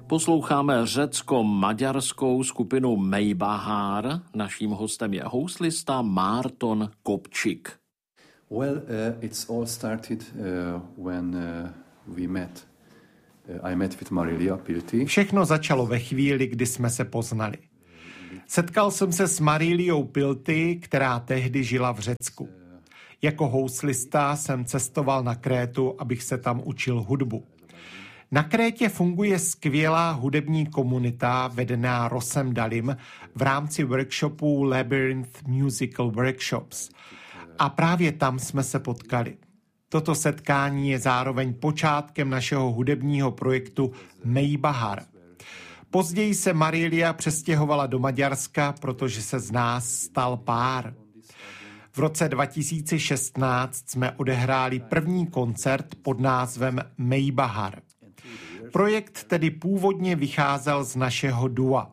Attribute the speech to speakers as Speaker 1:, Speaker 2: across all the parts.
Speaker 1: Posloucháme řecko-maďarskou skupinu Mejbahár. Naším hostem je houslista Márton Kopčik.
Speaker 2: Well, it's all started when we met. I met with Marilia Pilti.
Speaker 3: Všechno začalo ve chvíli, kdy jsme se poznali. Setkal jsem se s Mariliou Pilti, která tehdy žila v Řecku. Jako houslista jsem cestoval na Krétu, abych se tam učil hudbu. Na Krétě funguje skvělá hudební komunita vedená Rossem Dalim v rámci workshopu Labyrinth Musical Workshops. A právě tam jsme se potkali. Toto setkání je zároveň počátkem našeho hudebního projektu Mejbahár. Později se Marilia přestěhovala do Maďarska, protože se z nás stal pár. V roce 2016 jsme odehráli první koncert pod názvem Mejbahár. Projekt tedy původně vycházel z našeho dua.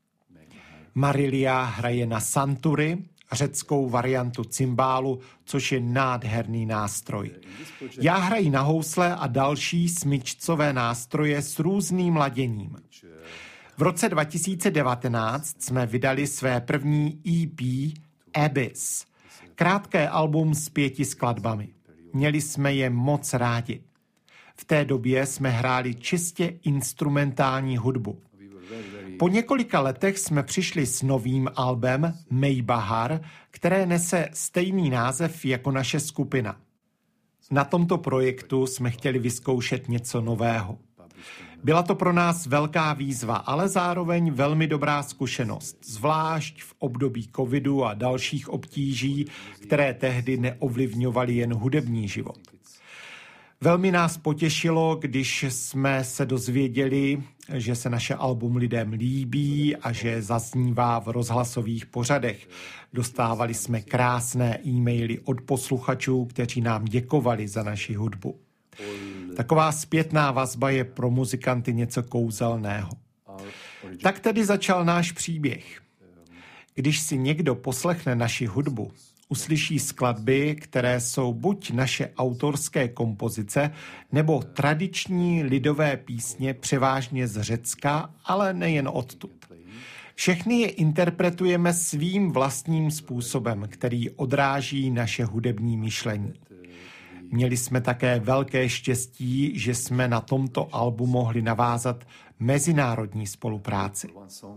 Speaker 3: Marilia hraje na santury, řeckou variantu cymbálu, což je nádherný nástroj. Já hraji na housle a další smyčcové nástroje s různým laděním. V roce 2019 jsme vydali své první EP Abyss, krátké album s 5 skladbami. Měli jsme je moc rádi. V té době jsme hráli čistě instrumentální hudbu. Po několika letech jsme přišli s novým albem Mejbahár, které nese stejný název jako naše skupina. Na tomto projektu jsme chtěli vyzkoušet něco nového. Byla to pro nás velká výzva, ale zároveň velmi dobrá zkušenost, zvlášť v období covidu a dalších obtíží, které tehdy neovlivňovaly jen hudební život. Velmi nás potěšilo, když jsme se dozvěděli, že se naše album lidem líbí a že zaznívá v rozhlasových pořadech. Dostávali jsme krásné e-maily od posluchačů, kteří nám děkovali za naši hudbu. Taková zpětná vazba je pro muzikanty něco kouzelného. Tak tedy začal náš příběh. Když si někdo poslechne naši hudbu, uslyší skladby, které jsou buď naše autorské kompozice, nebo tradiční lidové písně převážně z Řecka, ale nejen odtud. Všechny je interpretujeme svým vlastním způsobem, který odráží naše hudební myšlení. Měli jsme také velké štěstí, že jsme na tomto albu mohli navázat mezinárodní spolupráci.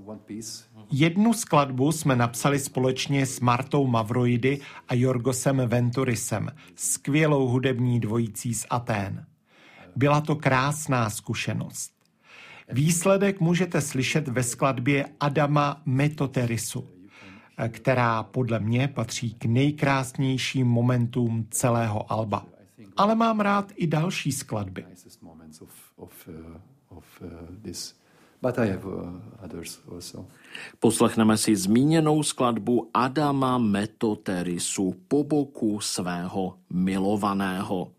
Speaker 3: Jednu skladbu jsme napsali společně s Martou Mavroidy a Jorgosem Venturisem, skvělou hudební dvojicí z Atén. Byla to krásná zkušenost. Výsledek můžete slyšet ve skladbě Adama Metoterisu, která podle mě patří k nejkrásnějším momentům celého alba. Ale mám rád i další skladby.
Speaker 1: Poslechneme si zmíněnou skladbu Adama Metoterisu Po boku svého milovaného.